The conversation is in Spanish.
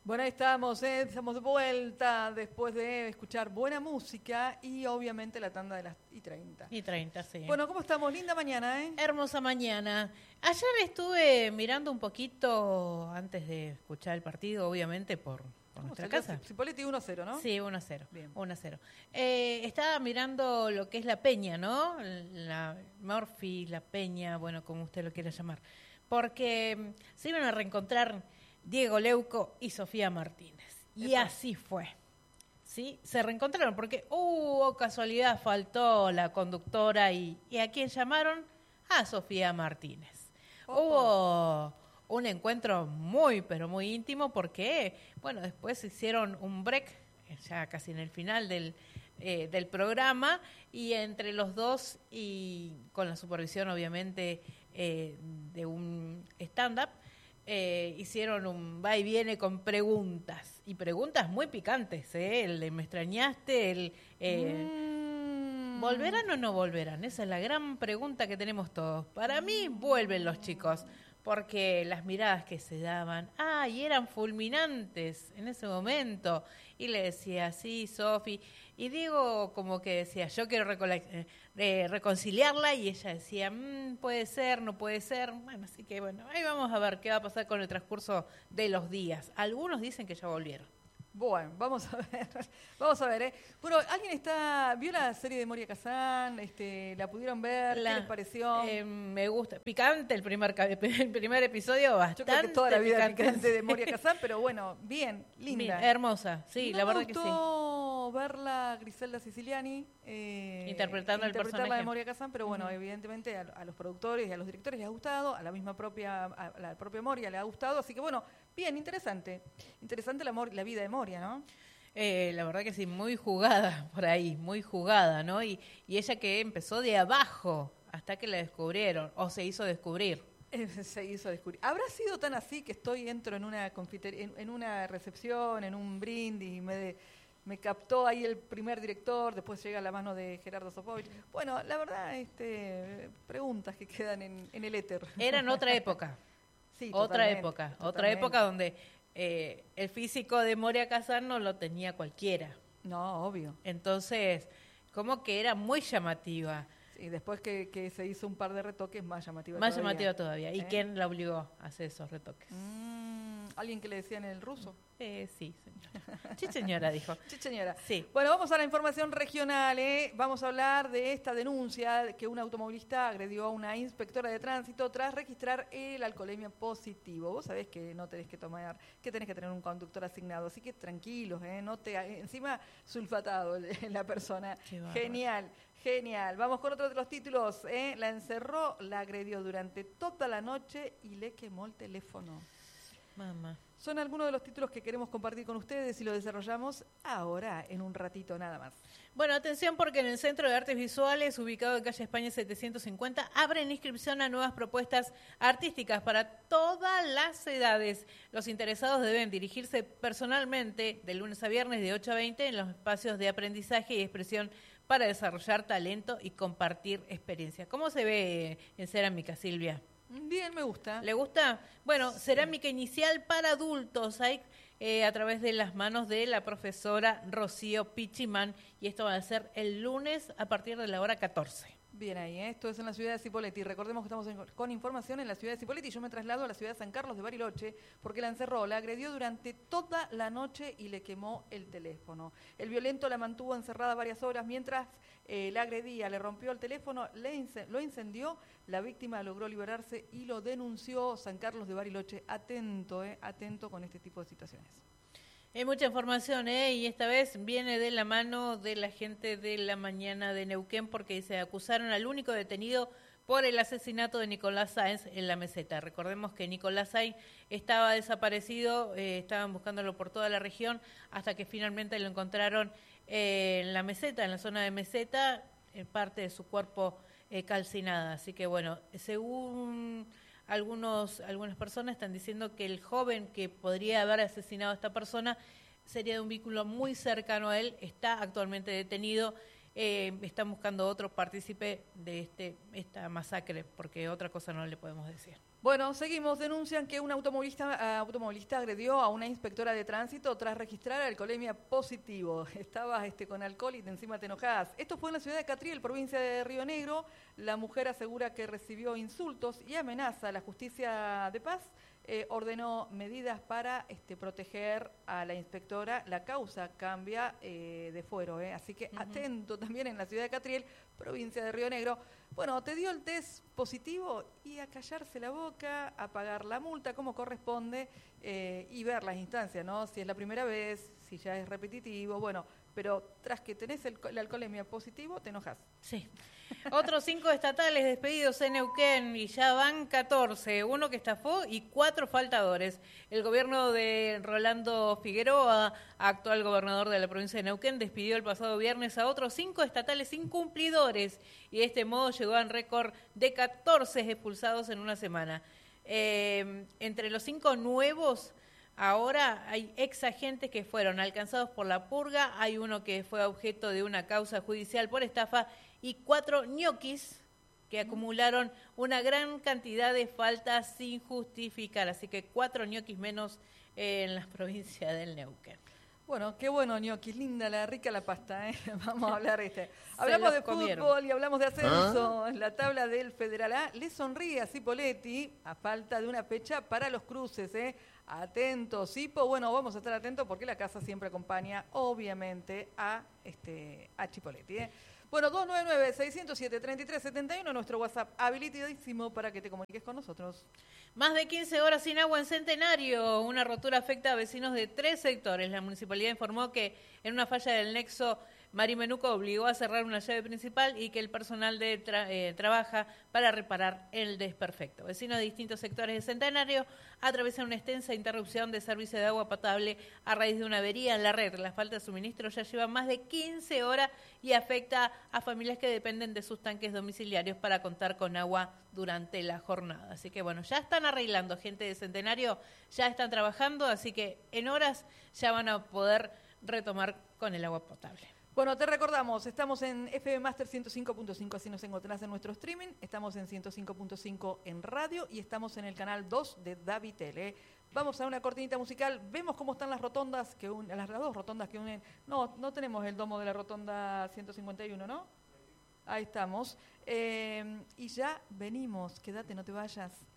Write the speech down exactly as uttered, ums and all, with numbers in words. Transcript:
Bueno, ahí estamos, ¿eh? Estamos de vuelta después de escuchar buena música y obviamente la tanda de las y treinta. Y treinta, sí. Bueno, ¿cómo estamos? Linda mañana, ¿eh? Hermosa mañana. Ayer estuve mirando un poquito, antes de escuchar el partido, obviamente, por, por nuestra casa. Cipolletti uno a cero, ¿no? Sí, uno a cero. Bien. uno a cero. Eh, estaba mirando lo que es la Peña, ¿no? La Murphy, la Peña, bueno, como usted lo quiera llamar. Porque se iban a reencontrar Diego Leuco y Sofía Martínez. Y Epa. así fue. ¿Sí? Se reencontraron porque hubo casualidad, faltó la conductora y, y ¿a quién llamaron? A Sofía Martínez. Opa. Hubo un encuentro muy, pero muy íntimo porque, bueno, después hicieron un break, ya casi en el final del, eh, del programa, y entre los dos y con la supervisión, obviamente, eh, de un stand-up, Eh, hicieron un va y viene con preguntas, y preguntas muy picantes, ¿eh? El de me extrañaste, el eh, Mm. ¿volverán o no volverán? Esa es la gran pregunta que tenemos todos. Para mí vuelven los chicos, porque las miradas que se daban, ah, y eran fulminantes en ese momento, y le decía, sí, Sofi, y Diego como que decía, yo quiero recole- eh, reconciliarla, y ella decía, mmm, puede ser, no puede ser. Bueno, así que bueno, ahí vamos a ver qué va a pasar con el transcurso de los días. Algunos dicen que ya volvieron. Bueno, vamos a ver, vamos a ver, ¿eh? Bueno, ¿alguien está, vio la serie de Moria Kazan? Este, ¿la pudieron ver? La- ¿Qué les pareció? Eh, me gusta, picante el primer, ca- el primer episodio, bastante Yo creo que toda la vida picante. picante de Moria Kazan, pero bueno, bien, linda. Bien, hermosa, sí, No la me verdad que sí. gustó verla a Griselda Siciliani eh, Interpretando el interpretarla personaje. de Moria Kazan, pero bueno, Ujú. evidentemente a, a los productores y a los directores les ha gustado, a la misma propia, a la propia Moria le ha gustado, así que bueno, bien, interesante, interesante la, Mor- la vida de Moria, ¿no? Eh, la verdad que sí, muy jugada por ahí, muy jugada, ¿no? Y, y ella que empezó de abajo hasta que la descubrieron, o se hizo descubrir. Eh, Se hizo descubrir. ¿Habrá sido tan así que estoy, entro en una confitería, en, en una recepción, en un brindis, y me, de- me captó ahí el primer director, después llega la mano de Gerardo Sofovich? Bueno, la verdad, este, preguntas que quedan en, en el éter. Era en otra época, Sí, otra totalmente, época, otra totalmente. época donde eh, el físico de Moria Kazan no lo tenía cualquiera. No, obvio. Entonces, como que era muy llamativa, Y después que, que se hizo un par de retoques, más llamativa más todavía. llamativa todavía. ¿Y ¿Eh? quién la obligó a hacer esos retoques? Mm, ¿Alguien que le decía en el ruso? Eh, sí, señora. Sí, señora, dijo. Sí, señora. Sí. Bueno, vamos a la información regional. ¿eh? Vamos a hablar de esta denuncia de que un automovilista agredió a una inspectora de tránsito tras registrar el alcoholemia positivo. Vos sabés que no tenés que tomar, que tenés que tener un conductor asignado, así que tranquilos, ¿eh? No te, encima sulfatado la persona. Qué bárbaro. Genial, genial. Vamos con otro de los títulos. ¿eh? La encerró, la agredió durante toda la noche y le quemó el teléfono. Mamá. Son algunos de los títulos que queremos compartir con ustedes y lo desarrollamos ahora, en un ratito nada más. Bueno, atención porque en el Centro de Artes Visuales, ubicado en calle España setecientos cincuenta, abren inscripción a nuevas propuestas artísticas para todas las edades. Los interesados deben dirigirse personalmente de lunes a viernes de ocho a veinte en los espacios de aprendizaje y expresión para desarrollar talento y compartir experiencias. ¿Cómo se ve en cerámica, Silvia? Bien, me gusta. ¿Le gusta? Bueno, cerámica inicial para adultos, hay eh, a través de las manos de la profesora Rocío Pichimán, y esto va a ser el lunes a partir de la hora catorce. Bien ahí, ¿eh? Esto es en la ciudad de Cipolletti. Recordemos que estamos en- con información en la ciudad de Cipolletti. Yo me traslado a la ciudad de San Carlos de Bariloche porque la encerró, la agredió durante toda la noche y le quemó el teléfono. El violento la mantuvo encerrada varias horas mientras eh, la agredía, le rompió el teléfono, le ince- lo incendió. La víctima logró liberarse y lo denunció. San Carlos de Bariloche. Atento, ¿eh? Atento con este tipo de situaciones. Hay mucha información, ¿eh? Y esta vez viene de la mano de la gente de la mañana de Neuquén, porque se acusaron al único detenido por el asesinato de Nicolás Sáenz en la meseta. Recordemos que Nicolás Sáenz estaba desaparecido, eh, estaban buscándolo por toda la región, hasta que finalmente lo encontraron eh, en la meseta, en la zona de meseta, en parte de su cuerpo eh, calcinada. Así que bueno, según algunos algunas personas están diciendo que el joven que podría haber asesinado a esta persona sería de un vínculo muy cercano a él, está actualmente detenido eh, están buscando otro partícipe de este esta masacre, porque otra cosa no le podemos decir. Bueno, seguimos. Denuncian que un automovilista, automovilista agredió a una inspectora de tránsito tras registrar alcoholemia positivo. Estabas este, con alcohol y de encima te enojás. Esto fue en la ciudad de Catriel, provincia de Río Negro. La mujer asegura que recibió insultos y amenaza. La justicia de paz eh, ordenó medidas para este, proteger a la inspectora. La causa cambia eh, de fuero, eh. así que uh-huh. atento también en la ciudad de Catriel, provincia de Río Negro. Bueno, te dio el test positivo y a callarse la boca, a pagar la multa como corresponde eh, y ver las instancias, ¿no? Si es la primera vez, si ya es repetitivo, bueno, pero tras que tenés el, la alcoholemia positivo, te enojas. Sí. Otros cinco estatales despedidos en Neuquén y ya van catorce, uno que estafó y cuatro faltadores. El gobierno de Rolando Figueroa, actual gobernador de la provincia de Neuquén, despidió el pasado viernes a otros cinco estatales incumplidores y de este modo llegó al récord de catorce expulsados en una semana. Eh, entre los cinco nuevos, ahora hay ex agentes que fueron alcanzados por la purga, hay uno que fue objeto de una causa judicial por estafa y cuatro ñoquis que acumularon una gran cantidad de faltas sin justificar. Así que cuatro ñoquis menos en la provincia del Neuquén. Bueno, qué bueno ñoquis, linda, la rica la pasta, ¿eh? Vamos a hablar este. Hablamos de comieron. fútbol y hablamos de ascenso. ¿Ah? La tabla del Federal A le sonríe a Cipoletti a falta de una fecha para los cruces, ¿eh? Atentos, Cipo. Bueno, vamos a estar atentos porque la casa siempre acompaña, obviamente, a este a Cipoletti, ¿eh? Bueno, dos nueve nueve, seis cero siete, tres tres siete uno, nuestro WhatsApp habilitadísimo para que te comuniques con nosotros. Más de quince horas sin agua en Centenario. Una rotura afecta a vecinos de tres sectores. La municipalidad informó que en una falla del nexo Marimenuco obligó a cerrar una llave principal y que el personal de tra- eh, trabaja para reparar el desperfecto. Vecinos de distintos sectores de Centenario atraviesan una extensa interrupción de servicio de agua potable a raíz de una avería en la red. La falta de suministro ya lleva más de quince horas y afecta a familias que dependen de sus tanques domiciliarios para contar con agua durante la jornada. Así que bueno, ya están arreglando, gente de Centenario, ya están trabajando, así que en horas ya van a poder retomar con el agua potable. Bueno, te recordamos, estamos en F M Master ciento cinco punto cinco, así nos encontrás en nuestro streaming, estamos en ciento cinco punto cinco en radio y estamos en el canal dos de Davitel, ¿eh? Vamos a una cortinita musical, vemos cómo están las rotondas, que un, las, las dos rotondas que unen, no, no tenemos el domo de la rotonda ciento cincuenta y uno, ¿no? Ahí estamos, eh, y ya venimos, quédate, no te vayas.